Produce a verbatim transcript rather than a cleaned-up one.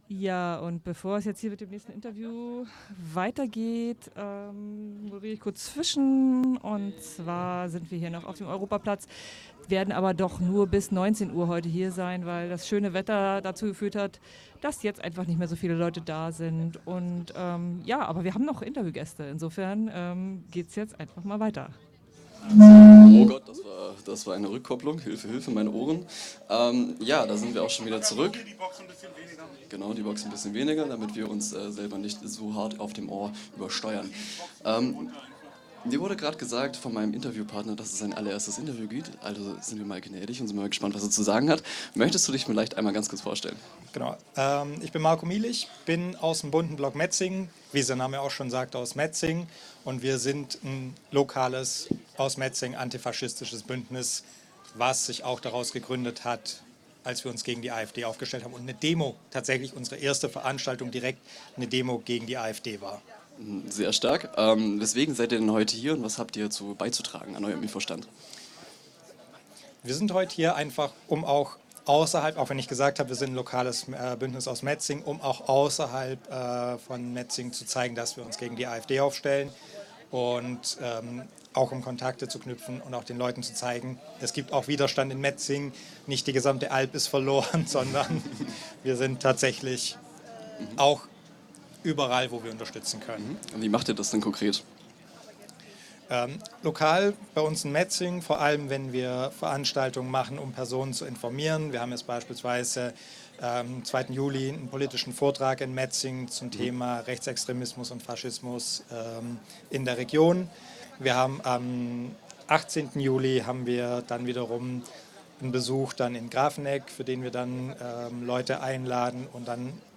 Ja, und bevor es jetzt hier mit dem nächsten Interview weitergeht, ähm, moderiere ich kurz zwischen. Und zwar sind wir hier noch auf dem Europaplatz, werden aber doch nur bis neunzehn Uhr heute hier sein, weil das schöne Wetter dazu geführt hat, dass jetzt einfach nicht mehr so viele Leute da sind. Und ähm, ja, aber wir haben noch Interviewgäste. Insofern ähm, geht es jetzt einfach mal weiter. Oh Gott, das war, das war eine Rückkopplung. Hilfe, Hilfe, meine Ohren. Ähm, ja, da sind wir auch schon wieder zurück. Genau, die Box ein bisschen weniger, damit wir uns äh, selber nicht so hart auf dem Ohr übersteuern. Ähm, Mir wurde gerade gesagt von meinem Interviewpartner, dass es sein allererstes Interview gibt. Also sind wir mal gnädig und sind mal gespannt, was er zu sagen hat. Möchtest du dich vielleicht einmal ganz kurz vorstellen? Genau. Ähm, ich bin Marco Mielich, bin aus dem bunten Block Metzingen, wie sein Name auch schon sagt, aus Metzingen. Und wir sind ein lokales, aus Metzingen antifaschistisches Bündnis, was sich auch daraus gegründet hat, als wir uns gegen die AfD aufgestellt haben. Und eine Demo, tatsächlich unsere erste Veranstaltung direkt eine Demo gegen die AfD war. Sehr stark. Ähm, weswegen seid ihr denn heute hier und was habt ihr zu beizutragen an eurem Infostand? Wir sind heute hier einfach, um auch außerhalb, auch wenn ich gesagt habe, wir sind ein lokales äh, Bündnis aus Metzingen, um auch außerhalb äh, von Metzingen zu zeigen, dass wir uns gegen die AfD aufstellen und ähm, auch um Kontakte zu knüpfen und auch den Leuten zu zeigen, es gibt auch Widerstand in Metzingen, nicht die gesamte Alp ist verloren, sondern wir sind tatsächlich auch überall, wo wir unterstützen können. Und wie macht ihr das denn konkret? Ähm, lokal bei uns in Metzingen, vor allem wenn wir Veranstaltungen machen, um Personen zu informieren. Wir haben jetzt beispielsweise am ähm, zweiten Juli einen politischen Vortrag in Metzingen zum Thema Rechtsextremismus und Faschismus ähm, in der Region. Wir haben am achtzehnten Juli haben wir dann wiederum einen Besuch dann in Grafenegg, für den wir dann ähm, Leute einladen und dann